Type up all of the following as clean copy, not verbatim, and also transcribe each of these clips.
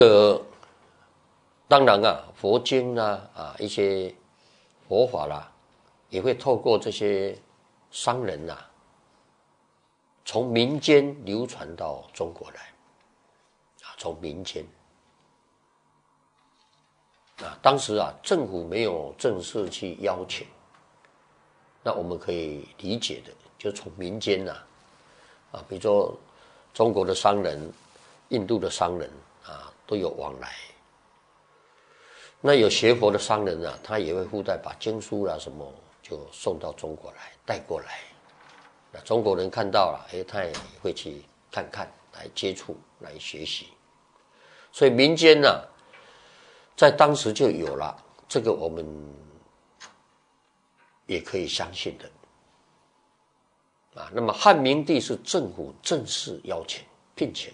当然啊，佛经一些佛法啦，也会透过这些商人从民间流传到中国来从民间当时政府没有正式去邀请，那我们可以理解的，就从民间比如说中国的商人、印度的商人都有往来。那有学佛的商人他也会附带把经书什么就送到中国来，带过来。那中国人看到了，他也会去看看，来接触，来学习。所以民间在当时就有了，这个我们也可以相信的。那么汉明帝是政府正式邀请、聘请。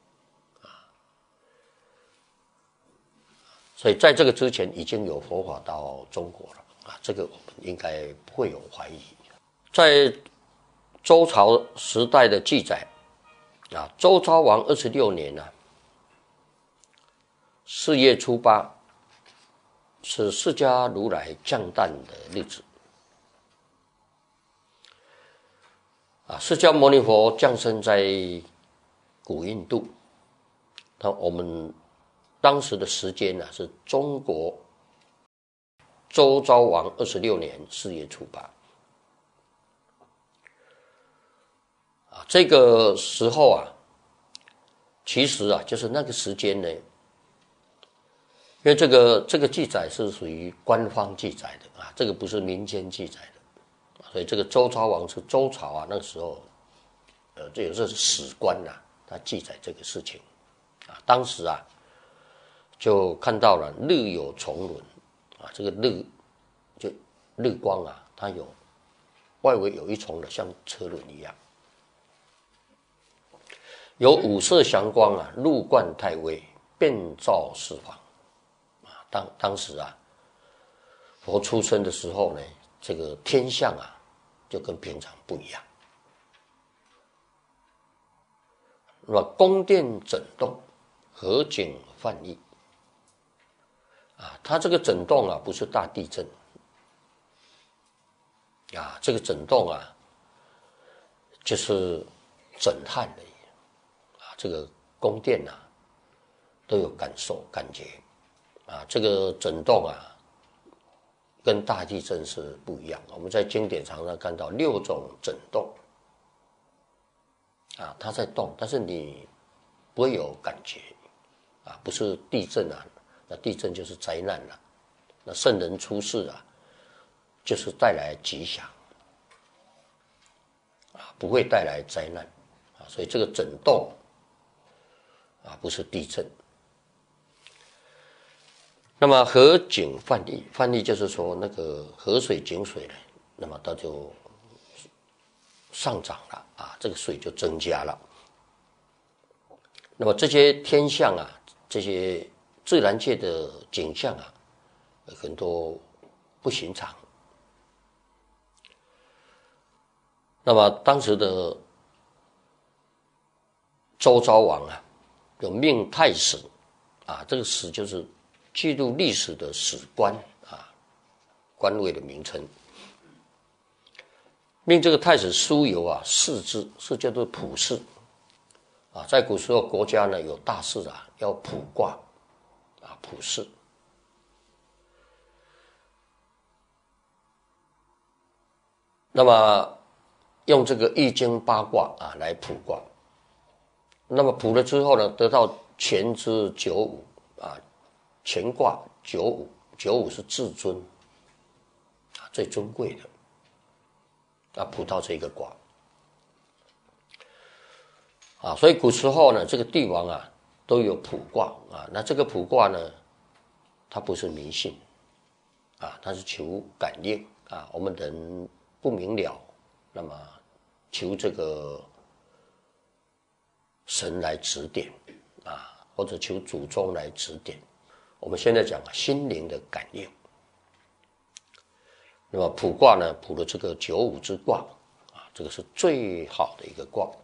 所以在这个之前已经有佛法到中国了这个我们应该不会有怀疑。在周朝时代的记载周昭王26年4月初8是释迦如来降诞的日子释迦牟尼佛降生在古印度，那我们当时的时间是中国周昭王26年4月初8这个时候其实就是那个时间呢，因为这个记载是属于官方记载的这个不是民间记载的，所以这个周昭王是周朝那个时候这有时候是史官他记载这个事情当时就看到了日有重轮这个日就日光它有外围有一重的像车轮一样，有五色祥光入贯太微，遍照四方当时佛出生的时候呢，这个天象就跟平常不一样。那么宫殿震动，河景泛溢它这个震动不是大地震这个震动就是震撼的这个宫殿都有感受感觉这个震动跟大地震是不一样。我们在经典常常看到6种震动它在动，但是你不会有感觉不是地震那地震就是灾难了，那圣人出世就是带来吉祥不会带来灾难所以这个震动不是地震。那么河景泛溢，泛溢就是说那个河水井水呢，那么它就上涨了这个水就增加了。那么这些天象这些自然界的景象很多不寻常。那么当时的周昭王有命太史这个史就是记录历史的史官官位的名称，命这个太史书有4之，是叫做卜筮在古时候国家呢有大事要卜卦卜筮。那么用这个易经8卦来卜卦，那么卜了之后呢，得到乾之95乾卦95是至尊最尊贵的卜到这个卦所以古时候呢，这个帝王都有卜卦那这个卜卦呢，它不是迷信它是求感应我们人不明了，那么求这个神来指点或者求祖宗来指点。我们现在讲心灵的感应。那么卜卦呢，卜了这个95之卦这个是最好的一个卦